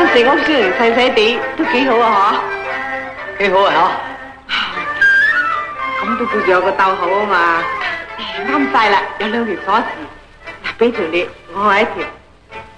成屋雖然細細地，都幾好啊幾好啊咁都叫做有個竇口啊嘛。啱晒啦，有2條鎖匙，嗱，俾條你，我開一條。